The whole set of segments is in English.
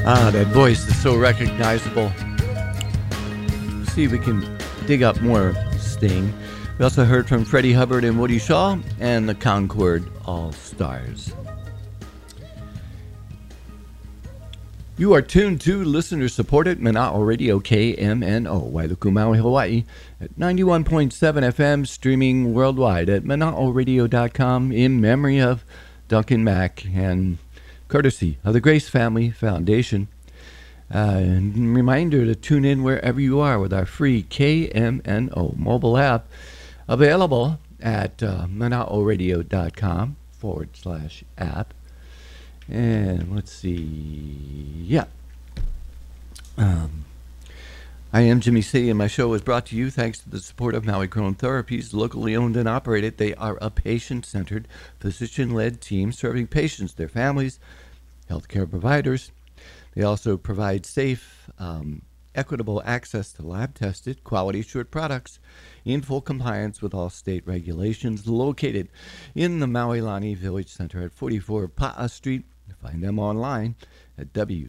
Ah, that voice is so recognizable. See if we can dig up more Sting. We also heard from Freddie Hubbard and Woody Shaw and the Concord All-Stars. You are tuned to listener-supported Mana'o Radio KMNO, Wailuku, Maui, Hawaii, at 91.7 FM, streaming worldwide at mana'oradio.com in memory of Duncan Mack and courtesy of the Grace Family Foundation. And reminder to tune in wherever you are with our free KMNO mobile app, available at mana'oradio.com/app. And let's see. Yeah. I am Jimmy C, and my show is brought to you thanks to the support of Maui Grown Therapies, locally owned and operated. They are a patient-centered, physician-led team serving patients, their families, healthcare providers. They also provide safe, equitable access to lab-tested, quality-assured products in full compliance with all state regulations, located in the Maui-Lani Village Center at 44 Pa'a Street. Find them online at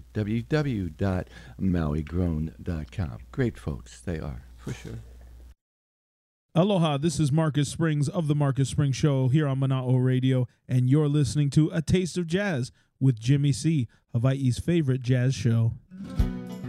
www.mauigrown.com. Great folks, they are, for sure. Aloha, this is Marcus Springs of The Marcus Springs Show here on Mana'o Radio, and you're listening to A Taste of Jazz with Jimmy C, Hawaii's favorite jazz show.